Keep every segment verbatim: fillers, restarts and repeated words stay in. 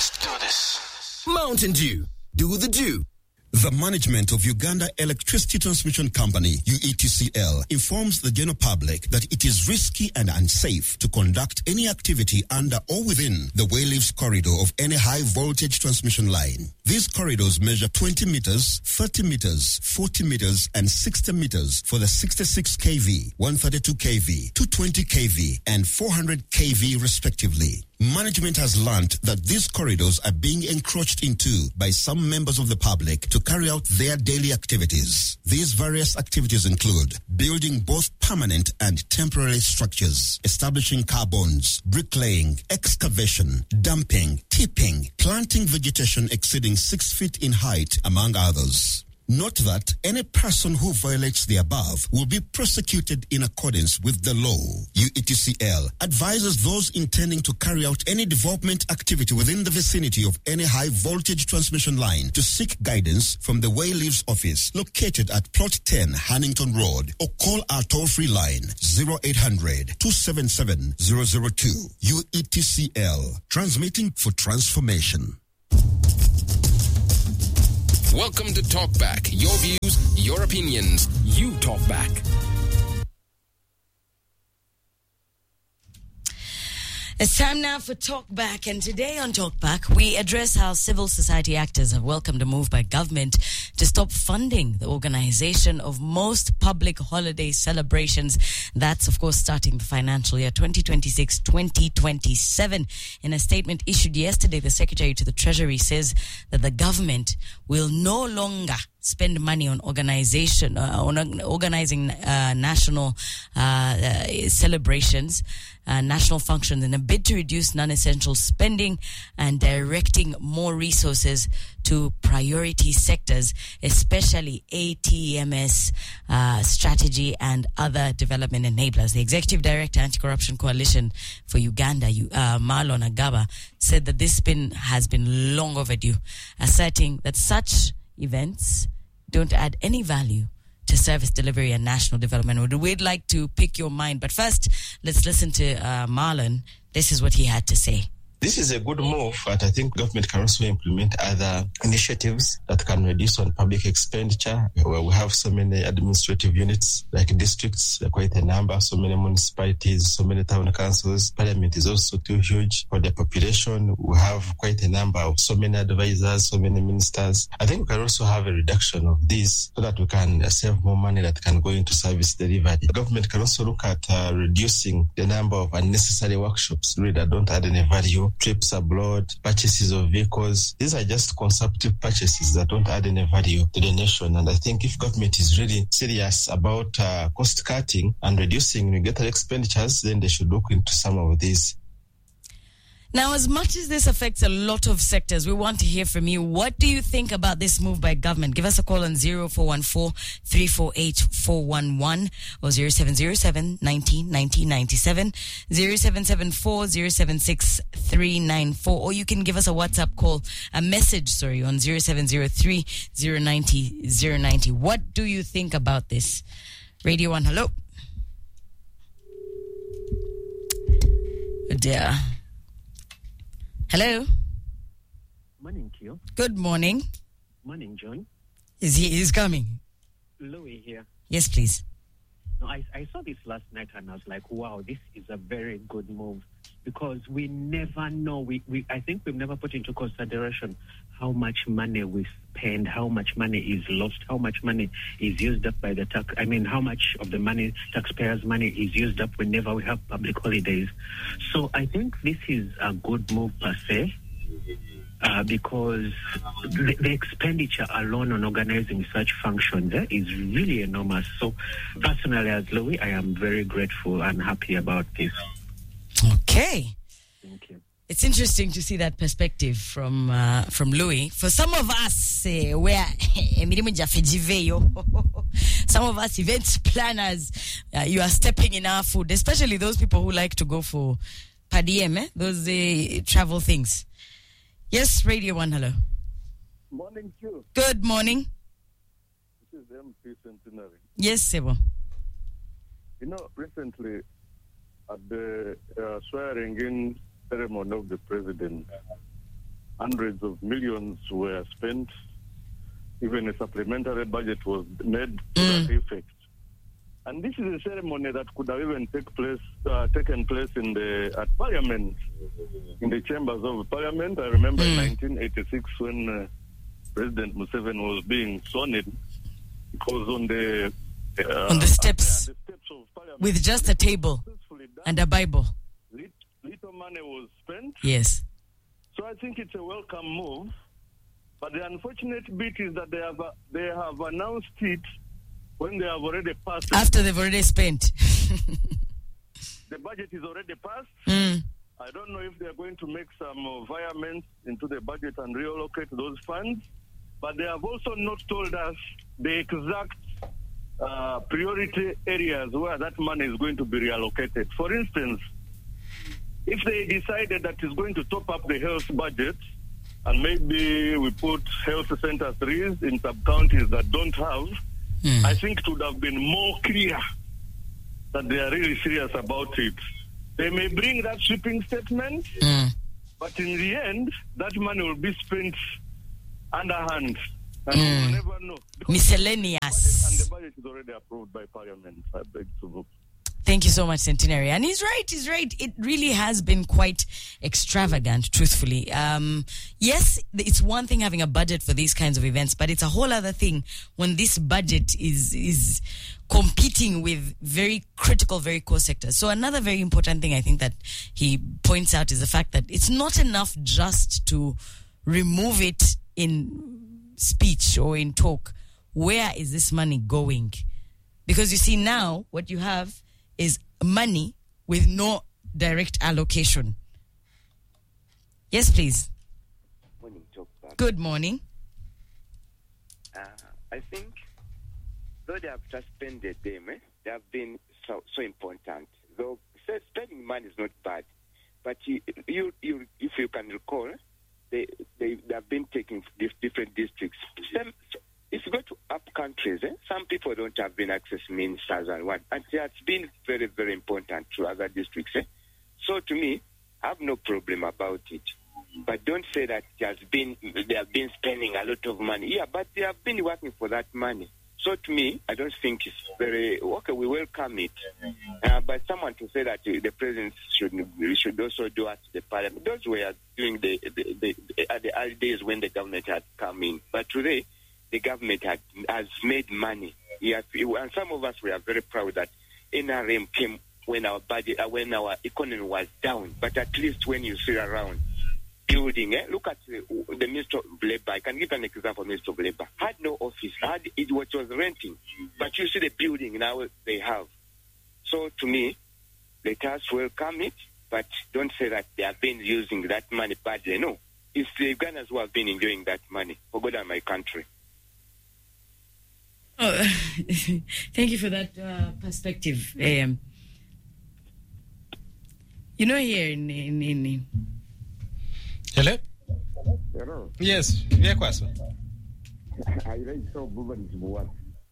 Let's do this. Mountain Dew. Do the do. The management of Uganda Electricity Transmission Company, U E T C L, informs the general public that it is risky and unsafe to conduct any activity under or within the Wayleaves corridor of any high-voltage transmission line. These corridors measure twenty meters, thirty meters, forty meters, and sixty meters for the sixty-six kilovolt, one thirty-two kilovolt, two twenty kilovolt, and four hundred kilovolt respectively. Management has learned that these corridors are being encroached into by some members of the public to carry out their daily activities. These various activities include building both permanent and temporary structures, establishing car bonds, bricklaying, excavation, dumping, tipping, planting vegetation exceeding six feet in height, among others. Note that any person who violates the above will be prosecuted in accordance with the law. U E T C L advises those intending to carry out any development activity within the vicinity of any high-voltage transmission line to seek guidance from the Wayleaves office located at Plot ten, Hannington Road, or call our toll-free line zero eight hundred, two seven seven, zero zero two. U E T C L, transmitting for transformation. Welcome to Talkback. Your views, your opinions. You talk back. It's time now for Talkback, and today on Talkback, we address how civil society actors have welcomed a move by government to stop funding the organization of most public holiday celebrations. That's, of course, starting the financial year twenty twenty-six twenty twenty-seven. In a statement issued yesterday, the Secretary to the Treasury says that the government will no longer spend money on organization, uh, on organizing uh, national uh, uh, celebrations, uh, national functions in a bid to reduce non-essential spending and directing more resources to priority sectors, especially A T M S uh, strategy and other development enablers. The Executive Director, Anti-Corruption Coalition for Uganda, uh, Marlon Agaba, said that this spin has been long overdue, asserting that such events don't add any value to service delivery and national development. We'd like to pick your mind, but first, let's listen to uh, Marlon. This is what he had to say. This is a good move, but I think government can also implement other initiatives that can reduce on public expenditure, where we have so many administrative units, like districts, quite a number, so many municipalities, so many town councils. Parliament is also too huge for the population. We have quite a number of so many advisors, so many ministers. I think we can also have a reduction of this so that we can save more money that can go into service delivery. The government can also look at uh, reducing the number of unnecessary workshops really that don't add any value. Trips abroad, purchases of vehicles. These are just consumptive purchases that don't add any value to the nation. And I think if government is really serious about uh, cost cutting and reducing regulatory expenditures, then they should look into some of these. Now, as much as this affects a lot of sectors, we want to hear from you. What do you think about this move by government? Give us a call on zero four one four, three four eight, four one one or zero seven zero seven, one nine, one nine nine seven, zero seven seven four, zero seven six, three nine four, or you can give us a WhatsApp call, a message, sorry, on zero seven zero three, zero nine zero, zero nine zero. What do you think about this? Radio one, hello. Oh dear. Hello. Morning, Q. Good morning. Morning, John. Is he is coming? Louis here. Yes, please. No, I, I saw this last night and I was like, wow, this is a very good move, because we never know. We, we I think we've never put into consideration how much money we spend, how much money is lost, how much money is used up by the tax. I mean, how much of the money, taxpayers' money, is used up whenever we have public holidays. So I think this is a good move per se. Uh, because the, the expenditure alone on organizing such functions eh, is really enormous. So personally, as Louis, I am very grateful and happy about this. Okay. Thank you. It's interesting to see that perspective from uh, from Louis. For some of us, uh, where some of us events planners, uh, you are stepping in our food, especially those people who like to go for per diem, eh? those uh, travel things. Yes, Radio one, hello. Morning, Q. Good morning. This is M P Centenary. Yes, Sebo. You know, recently at the uh, swearing-in ceremony of the president, hundreds of millions were spent. Even a supplementary budget was made to Mm. that effect. And this is a ceremony that could have even take place, uh, taken place in the at Parliament, in the chambers of Parliament. I remember in Mm. nineteen eighty-six when uh, President Museveni was being sworn in, because on the uh, On the steps. at the steps of Parliament, With just a table successfully done. and a Bible. Lit- little money was spent. Yes. So I think it's a welcome move. But the unfortunate bit is that they have uh, they have announced it when they have already passed it. After they've already spent. The budget is already passed. Mm. I don't know if they are going to make some uh, viaments into the budget and reallocate those funds. But they have also not told us the exact uh, priority areas where that money is going to be reallocated. For instance, if they decided that it's going to top up the health budget, and maybe we put health center threes in sub-counties that don't have, Mm. I think it would have been more clear that they are really serious about it. They may bring that sweeping statement, Mm. but in the end, that money will be spent underhand. And Mm. we will never know. Because and Miscellaneous. the budget is already approved by Parliament. I beg to vote. Thank you so much, Centenary. And he's right, he's right. It really has been quite extravagant, truthfully. Um, yes, it's one thing having a budget for these kinds of events, but it's a whole other thing when this budget is is competing with very critical, very core sectors. So another very important thing I think that he points out is the fact that it's not enough just to remove it in speech or in talk. Where is this money going? Because you see now, what you have is money with no direct allocation. Yes, please. Morning, Talk Back. Good morning. Uh, I think, though they have suspended them, eh, they have been so, so important. Though so spending money is not bad, but you, you, you, if you can recall, they, they, they have been taking dif- different districts. Some, if you go to up countries, eh, some people don't have been access ministers and what, and it has been very, very important to other districts. Eh? So to me, I have no problem about it. But don't say that it has been, they have been spending a lot of money. Yeah, but they have been working for that money. So to me, I don't think it's very, okay, we welcome it. Uh, but someone to say that uh, the president should should also do at the parliament, those were doing the, the, the, the, at the early days when the government had come in. But today, the government had, has made money. Yes, and some of us were very proud that N R M came when our budget, uh, when our economy was down. But at least when you see around building, eh, look at the, the Minister of Labour. I can give an example. Minister of Labour had no office, had it was renting, but you see the building now they have. So to me, let us welcome it, but don't say that they have been using that money badly. No, it's the Ugandans who have been enjoying that money for God and my country. Oh, thank you for that uh, perspective. Um, you know, here in in, in Hello? Hello. Yes, yeah, kwaso. I like so Buban is what.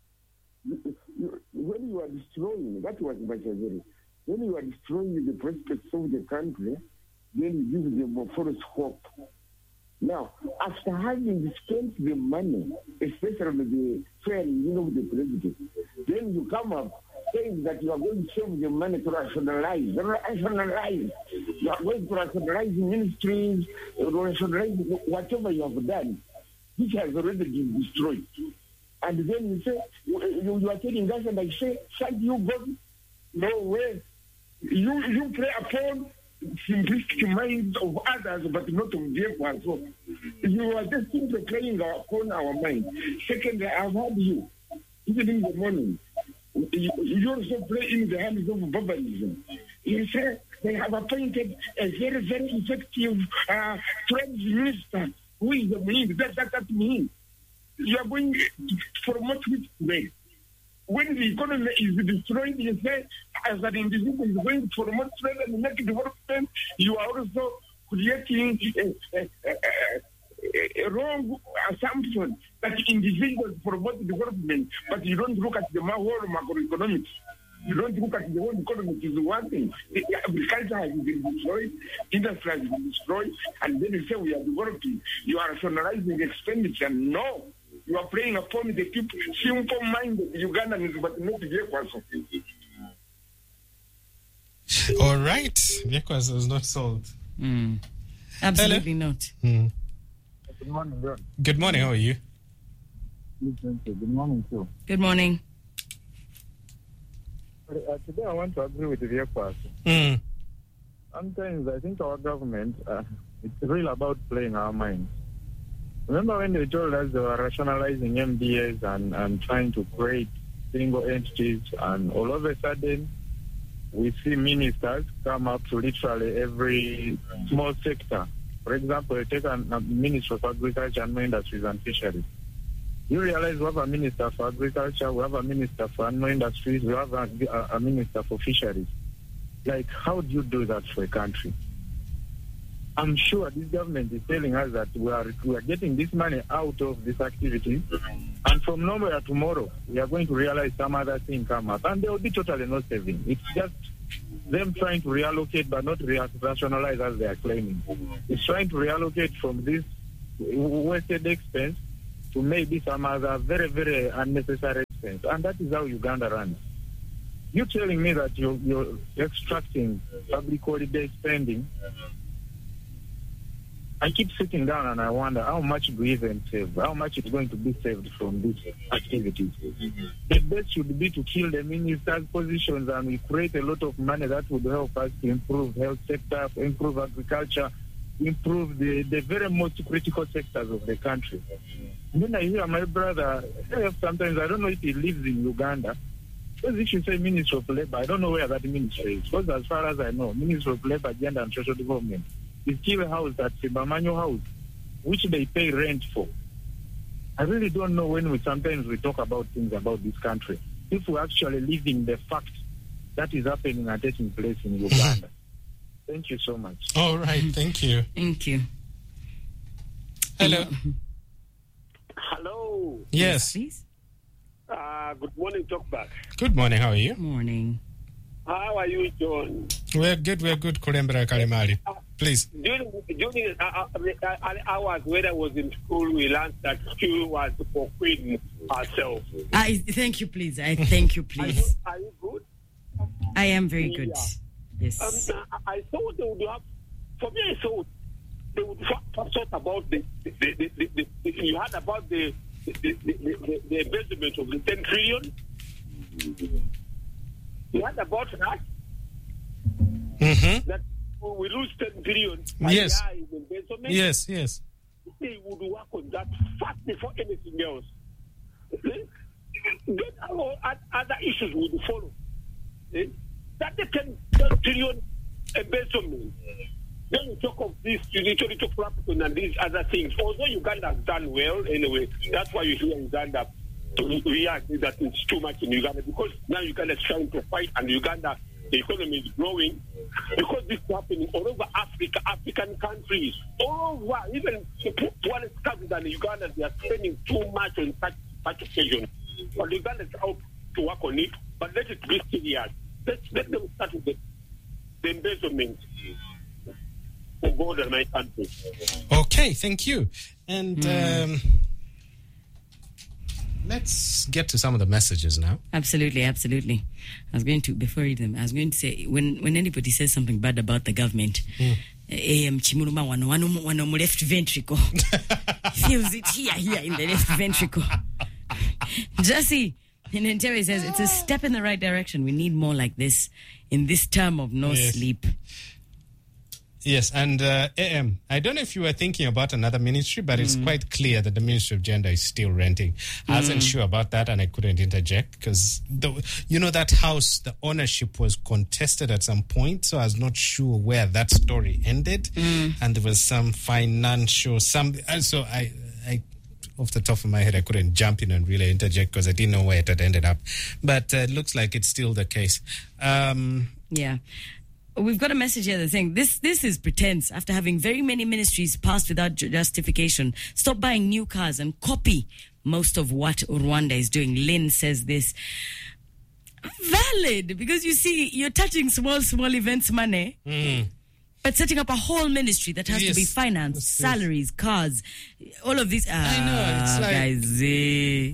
When you are destroying, that was Bachazeri. When you are destroying the prospects of the country, then you give them a false hope. Now, after having spent the money, especially the faring, you know, the president, then you come up saying that you are going to save the money to rationalize. Rationalize. You are going to rationalize ministries, rationalize whatever you have done, which has already been destroyed. And then you say, you, you are telling us, and I say, thank you, God. No way. You, you play upon simplistic minds of others, but not of them. So you are just simply playing upon our mind. Secondly, I've heard you, even in the morning, you, you also play in the hands of Bobanism. You say they have appointed a very, very effective uh, trade minister who is the mean. That, that, that means you are going to promote which way. When the economy is destroyed, you say, as an individual is going to promote trade and make development, you are also creating a, a, a, a, a wrong assumption that individuals promote development, but you don't look at the whole macroeconomics. You don't look at the whole economy is working. The agriculture has been destroyed, industry has been destroyed, and then you say we are developing. You are rationalizing expenditure. No. You are playing upon the people, simple-minded Ugandans, but not Vyekwaso. All right. Vyekwaso is not sold. Mm. Absolutely Hello? not. Mm. Good morning, John. Good morning. How are you? Good morning, too. Good morning. Uh, today I want to agree with Vyekwaso. Mm. Sometimes I think our government, uh, it's really about playing our minds. Remember when they told us they were rationalizing M D As and, and trying to create single entities, and all of a sudden we see ministers come up to literally every small sector. For example, you take a, a Minister of Agriculture and Industries and Fisheries. You realize we have a Minister for Agriculture, we have a Minister for Animal Industries, we have a, a, a Minister for Fisheries. Like, how do you do that for a country? I'm sure this government is telling us that we are we are getting this money out of this activity, and from nowhere tomorrow we are going to realize some other thing come up, and there will be totally no saving. It's just them trying to reallocate, but not re- rationalize as they are claiming. It's trying to reallocate from this wasted expense to maybe some other very, very unnecessary expense, and that is how Uganda runs. You're telling me that you're, you're extracting public holiday spending. I keep sitting down and I wonder how much do we even save? How much is going to be saved from these activities? The best should be to kill the minister's positions and we create a lot of money that would help us to improve health sector, improve agriculture, improve the, the very most critical sectors of the country. And then I hear my brother, sometimes I don't know if he lives in Uganda, because if you say Ministry of Labor, I don't know where that ministry is. Because as far as I know, Ministry of Labor, Gender and Social Development is still housed at Sibamanyo House, which they pay rent for. I really don't know when we sometimes we talk about things about this country, if we're actually living the fact that is happening and taking place in Uganda. Thank you so much. All right, thank you. Thank you. Hello. Hello. Yes. Please. Uh, good morning, Talkback. Good morning, how are you? Good morning. How are you, John? We're good, we're good, Kulembera Kalimali. Please. During, during uh, uh, uh, hours when I was in school, we learned that school was for Queen herself. I thank you, please. I thank you, please. Are you, are you good? I am very good. Yeah. Yes. Um, I thought they would have, for me, I thought they would first talk about the, the, the, the, the, the, you heard about the, the, the, the, the investment of the ten trillion. You heard about that? Mm-hmm. That we lose ten billion. Yes. In investment. Yes, yes. They would work on that fast before anything else. Then other issues would follow. That the ten trillion investment. Then we talk of this unitary capital and these other things. Although Uganda has done well anyway, that's why you hear Uganda react that it's too much in Uganda, because now Uganda is trying to fight, and Uganda, the economy is growing, because this is happening all over Africa, African countries, all over, even the poorest countries than Uganda, they are spending too much on such, such occasions. But Uganda is out to work on it, but let it be serious. Let, let them start with the, the embezzlement for God and my country. Okay, thank you. And mm. um, let's get to some of the messages now. Absolutely, absolutely. I was going to, before reading them, I was going to say, when, when anybody says something bad about the government, mm. A M Chimuruma wano wano wano mu left ventricle feels it here, here in the left ventricle. Jesse in Entebbe says it's a step in the right direction. We need more like this in this term of no yes. sleep. Yes, and uh, A M, I don't know if you were thinking about another ministry, but mm. it's quite clear that the Ministry of Gender is still renting. I wasn't mm. sure about that, and I couldn't interject because, you know, that house, the ownership was contested at some point, so I was not sure where that story ended, mm. and there was some financial, some, and so I, I, off the top of my head, I couldn't jump in and really interject because I didn't know where it had ended up, but uh, it looks like it's still the case. Um, yeah. We've got a message here that's saying this this is pretense. After having very many ministries passed without justification, stop buying new cars and copy most of what Rwanda is doing. Lynn says this. Valid, because you see, you're touching small, small events money, Mm. but setting up a whole ministry that has Yes. to be financed, Yes, yes. salaries, cars, all of these. Ah, I know, it's like- guys, eh.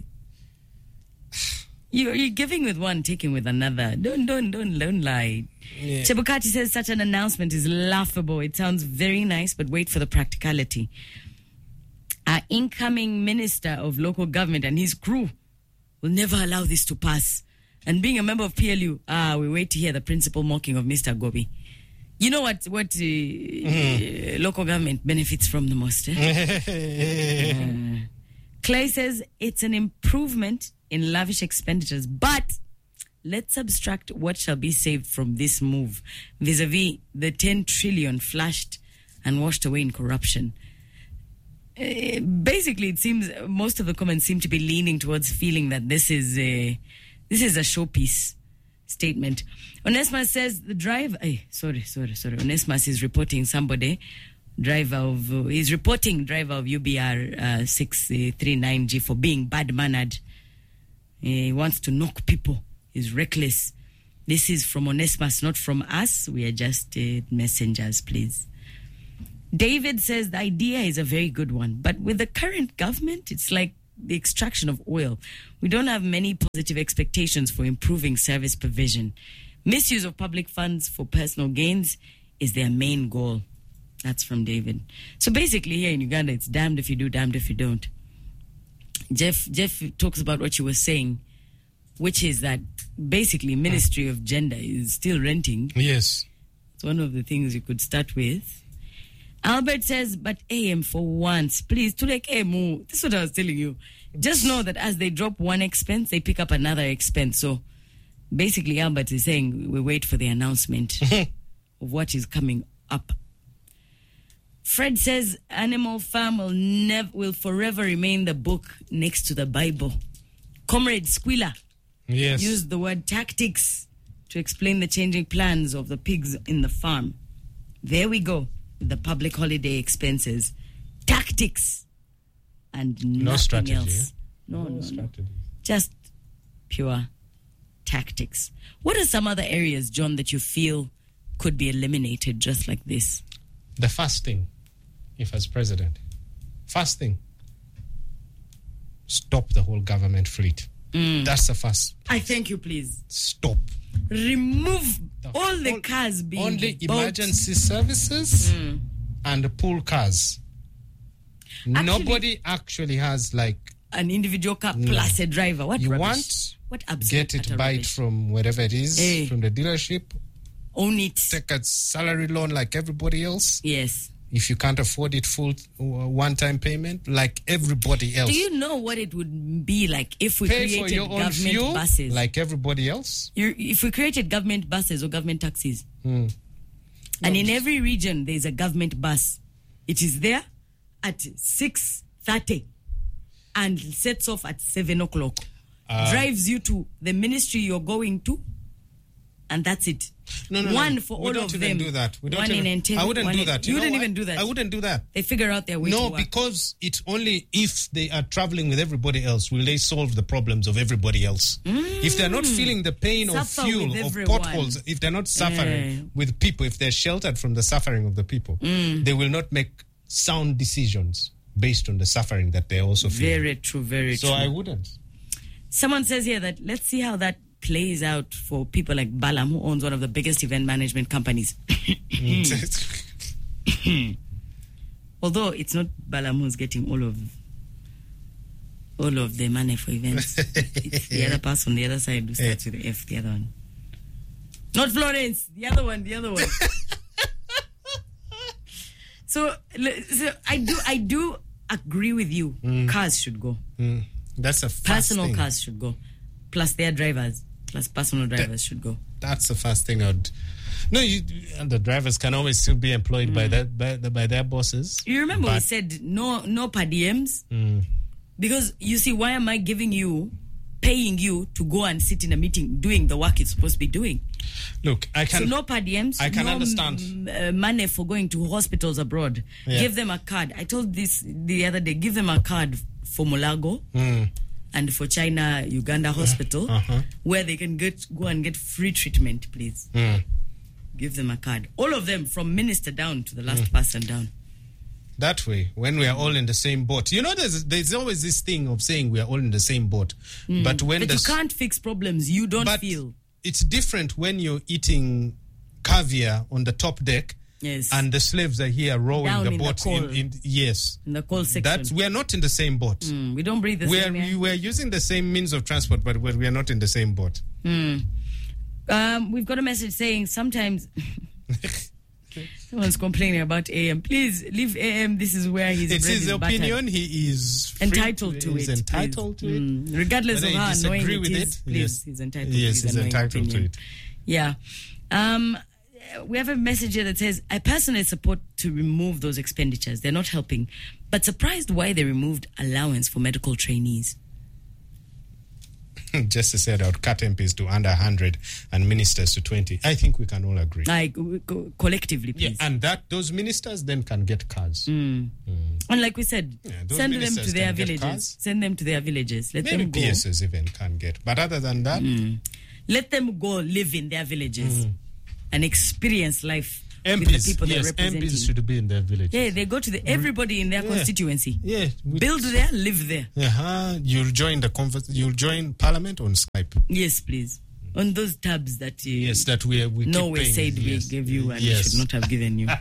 You, you're giving with one, taking with another. Don't, don't, don't, don't lie. Yeah. Chebukati says such an announcement is laughable. It sounds very nice, but wait for the practicality. Our incoming minister of local government and his crew will never allow this to pass. And being a member of P L U, ah, we wait to hear the principal mocking of Mister Gobi. You know what? What uh, Mm. uh, local government benefits from the most? Eh? Uh, Clay says it's an improvement in lavish expenditures, but let's subtract what shall be saved from this move vis-a-vis the ten trillion flashed and washed away in corruption. Uh, basically, it seems most of the comments seem to be leaning towards feeling that this is a this is a showpiece statement. Onesmus says the driver. Eh, sorry, sorry, sorry. Onesmus is reporting somebody. Driver of uh, he's reporting driver of U B R uh, six three nine G for being bad mannered. He wants to knock people. He's reckless. This is from Onesmus, not from us. We are just uh, messengers, please. David says the idea is a very good one, but with the current government, it's like the extraction of oil. We don't have many positive expectations for improving service provision. Misuse of public funds for personal gains is their main goal. That's from David. So basically here in Uganda, it's damned if you do, damned if you don't. Jeff Jeff talks about what you were saying, which is that basically Ministry of Gender is still renting. Yes. It's one of the things you could start with. Albert says, but A M for once, please, to like A M, this is what I was telling you. Just know that as they drop one expense, they pick up another expense. So basically Albert is saying we wait for the announcement of what is coming up. Fred says Animal Farm will never will forever remain the book next to the Bible. Comrade Squilla Yes. used the word tactics to explain the changing plans of the pigs in the farm. There we go. The public holiday expenses. Tactics and No nothing strategy, else. eh? No, No no, no. strategy. Just pure tactics. What are some other areas, John, that you feel could be eliminated just like this? The first thing, if as president, first thing, stop the whole government fleet. Mm. That's the first. I thank you, please. Stop. Remove all the cars being Only bought. emergency services Mm. and pool cars. Actually- Nobody actually has like An individual car No. plus a driver. What you rubbish. want, What absolute get it, utter buy it rubbish. from wherever it is, Eh. from the dealership. Own it. Take a salary loan like everybody else. Yes. If you can't afford it, full uh, one-time payment like everybody else. Do you know what it would be like if we Pay for created your own government fuel buses? like everybody else. You- if we created government buses or government taxis, Hmm. and in every region there's a government bus, it is there at six thirty and sets off at seven o'clock. Uh, drives you to the ministry you're going to, and that's it. No, no, one no. for we all don't of even them. do that. We don't one even, in Entebbe, I wouldn't one do in- that. You, know wouldn't why? even do that. I wouldn't do that. They figure out their way No, to work. because it's only if they are traveling with everybody else will they solve the problems of everybody else. If they're not feeling the pain of Suffer fuel, with of everyone. potholes, if they're not suffering Yeah. with people, if they're sheltered from the suffering of the people, they will not make sound decisions based on the suffering that they're also feeling. Very true, very so true. I wouldn't. Someone says here that let's see how that plays out for people like Balam, who owns one of the biggest event management companies. Although it's not Balam who's getting all of all of the money for events. It's the other person on the other side who starts with the F, the other one. Not Florence, the other one, the other one. so, l- so I do I do agree with you. Mm. Cars should go. Mm. That's a first Personal thing. cars should go. Plus their drivers. Plus personal drivers should go. That's the first thing I'd. No, you, and the drivers can always still be employed by that by, the, by their bosses. You remember we But- said no no per diems? Mm. Because you see, why am I giving you, paying you to go and sit in a meeting doing the work it's supposed to be doing? Look, I can. so no per diems. I can no understand. m- uh, money for going to hospitals abroad. Yeah. Give them a card. I told this the other day. Give them a card for Mulago Mm. and for China Uganda Hospital, Uh-huh. where they can get go and get free treatment, please. Mm. Give them a card. All of them, from minister down to the last person down. That way, when we are all in the same boat. You know, there's there's always this thing of saying we are all in the same boat. Mm. But when but you the- can't fix problems you don't but feel. It's different when you're eating caviar on the top deck. Yes. And the slaves are here rowing Down the in the boat. coal. in, in, yes. In the coal section. That's, we are not in the same boat. Mm, we don't breathe the we same are, air. we are using the same means of transport, but we we are not in the same boat. Mm. Um, we've got a message saying sometimes someone's complaining about A M. Please leave A M. This is where he's. It's his opinion. He is free entitled to he's it. entitled please. to it. Mm. Regardless Whether of how he annoying disagree it with is, it, please, yes. he's entitled. Yes, to his he's annoying entitled to opinion. it. Yeah. Um, we have a message here that says, I personally support to remove those expenditures. They're not helping. But surprised why they removed allowance for medical trainees. Justice said I would cut M Ps to under one hundred and ministers to twenty. I think we can all agree. Like, co- collectively, please. Yeah, and that those ministers then can get cars. Mm. Mm. And like we said, Yeah, those send them to ministers their can get villages. cars. Send them to their villages. Let Maybe them go. P S S even can get. But other than that, Mm. Let them go live in their villages Mm. and experience life M Ps, with the people yes, they're representing. M Ps should be in their villages. Yeah, they go to the everybody in their Yeah. constituency. Yeah, we- Build there, live there. Uh-huh. You'll join the conference. You'll join Parliament on Skype. Yes, please. On those tabs that uh, Yes, that we we no keep way paying. said Yes. we gave you and Yes. we should not have given you.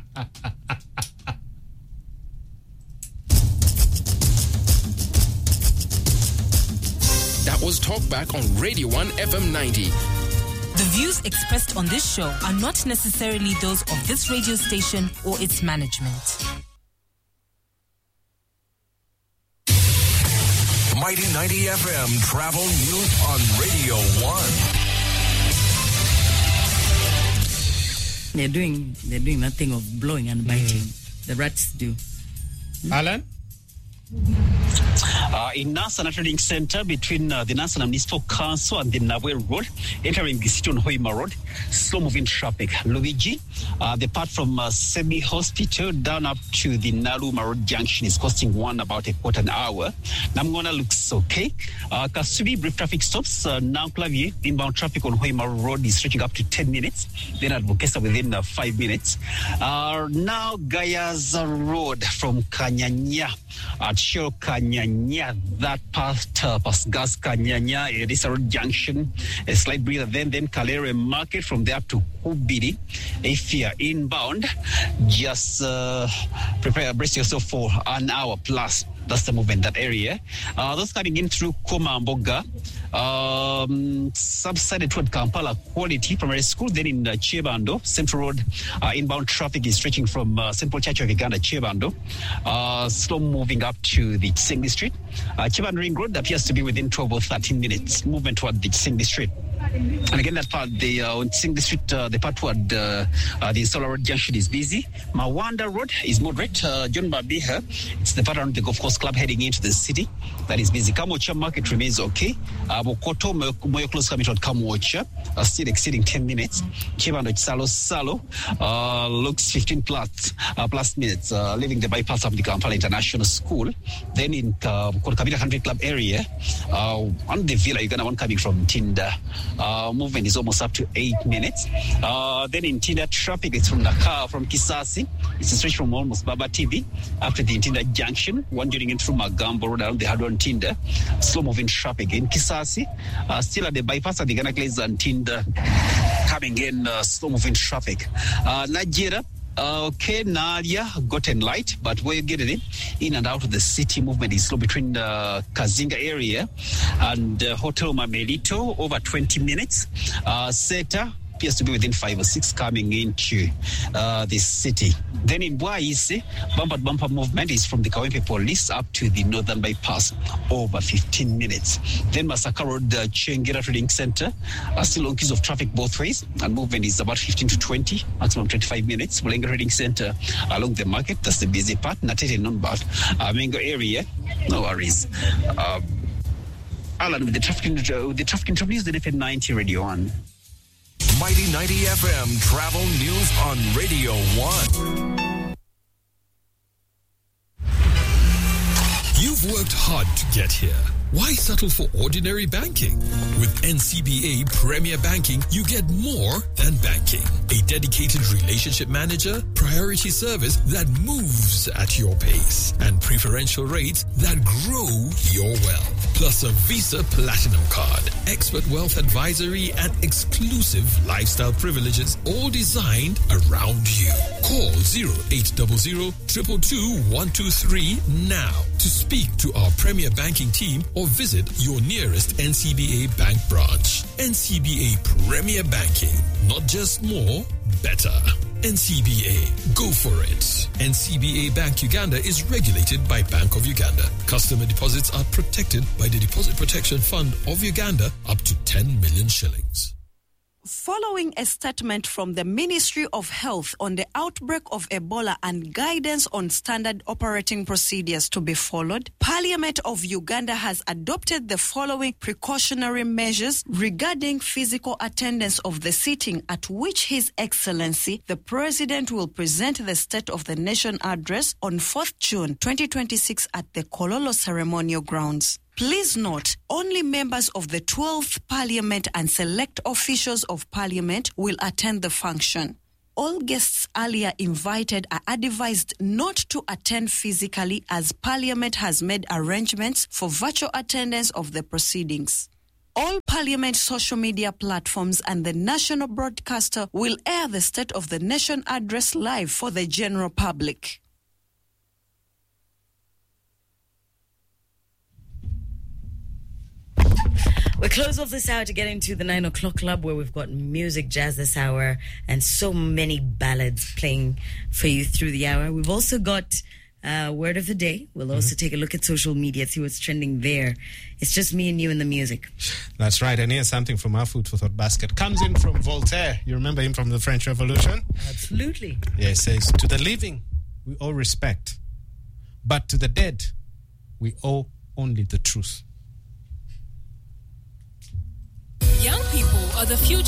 That was Talkback on Radio one F M ninety. The views expressed on this show are not necessarily those of this radio station or its management. Mighty ninety F M travel news on Radio one. They're doing they're doing that thing of blowing and biting. The rats do. Alan? Uh, in Nasana Trading Center between uh, the Nasana Municipal Council and the Nabwe Road, entering the city on Hoima Road, slow moving traffic. Luigi, uh, the part from uh, Semi Hospital down up to the Naluma Road Junction is costing one about a quarter an hour. Namgona looks okay. Uh, Kasubi, brief traffic stops. Uh, now Clavier, inbound traffic on Hoima Road is stretching up to ten minutes. Then at Bukesa within uh, five minutes. Uh, now Gayaza Road from Kanyanya at Shiro Kanyanya, that past uh, past Gas Kanyanya, Elisa Road Junction, a slight breather. Then then Kalere Market from there to Kubiri. If you're inbound, just uh, prepare, brace yourself for an hour plus. That's the movement in that area. Uh, those coming in through Komamboga, um, subsided toward Kampala Quality Primary School, then in uh, Chebando, Central Road, uh, inbound traffic is stretching from uh, Saint Paul Church of Uganda, Chebando, uh, slow moving up to the Tsingdi Street. Uh, Chebando Ring Road appears to be within twelve or thirteen minutes movement toward the Tsingdi Street. And again, that part, the uh, on Tsingdi Street, uh, the part toward uh, uh, the Solar Road Junction is busy. Mawanda Road is moderate. Uh, John Babiha, it's the part around the Golf Course Club heading into the city that is busy. Kamocha Market remains okay. Uh, Bokoto, Moyo Close coming toward Kamocha, uh, still exceeding ten minutes. Chibando Salo Salo uh, looks fifteen plus uh, plus minutes, uh, leaving the bypass of the Kampala International School. Then in uh, Kabila Country Club area, uh, on the Villa, Uganda one coming from Tinda. Uh, movement is almost up to eight minutes. Uh, then in Tinda, traffic is from Nakar, from Kisasi. It's a stretch from almost Baba T V after the Tinda Junction. One joining in through Magambo Road around the Hadron Tinda. Slow moving traffic in Kisasi. Uh, still at the bypass at the Ghana Glaze and Tinda coming in uh, slow moving traffic. Uh, Nigeria. Uh, okay, Nadia, gotten light, but we're getting it in and out of the city. Movement is slow between the uh, Kazinga area and uh, Hotel Mamelito, over twenty minutes. Uh, Seta appears to be within five or six coming into uh, this city. Then in Bwaise, bumper to bumper movement is from the Kawempe Police up to the Northern Bypass, over fifteen minutes. Then Masaka Road, uh, Chengera Trading Center, uh, still on keys of traffic both ways, and movement is about fifteen to twenty, maximum twenty-five minutes. Mulenga Trading Center along the market, that's the busy part. Natete Nonbat, uh, Mengo area, no worries. Uh, Alan with the traffic, uh, with the traffic interviews, the F M ninety Radio one. Mighty ninety F M travel news on Radio one. You've worked hard to get here. Why settle for ordinary banking? With N C B A Premier Banking, you get more than banking. A dedicated relationship manager, priority service that moves at your pace, and preferential rates that grow your wealth. Plus a Visa Platinum Card, expert wealth advisory, and exclusive lifestyle privileges, all designed around you. Call zero eight zero zero, two two two, one two three now to speak to our Premier Banking team or visit your nearest N C B A bank branch. N C B A Premier Banking. Not just more, better. N C B A. Go for it. N C B A Bank Uganda is regulated by Bank of Uganda. Customer deposits are protected by the Deposit Protection Fund of Uganda up to ten million shillings. Following a statement from the Ministry of Health on the outbreak of Ebola and guidance on standard operating procedures to be followed, Parliament of Uganda has adopted the following precautionary measures regarding physical attendance of the sitting at which His Excellency, the President, will present the State of the Nation address on fourth June twenty twenty-six at the Kololo Ceremonial Grounds. Please note, only members of the twelfth Parliament and select officials of Parliament will attend the function. All guests earlier invited are advised not to attend physically as Parliament has made arrangements for virtual attendance of the proceedings. All Parliament social media platforms and the national broadcaster will air the State of the Nation address live for the general public. We close off this hour to get into the nine o'clock club where we've got music jazz this hour and so many ballads playing for you through the hour. We've also got uh, word of the day. We'll also mm-hmm. take a look at social media, see what's trending there. It's just me and you and the music. That's right. And here's something from our Food for Thought basket. Comes in from Voltaire. You remember him from the French Revolution? Absolutely. Yeah, it says, to the living, we owe respect. But to the dead, we owe only the truth. Young people are the future.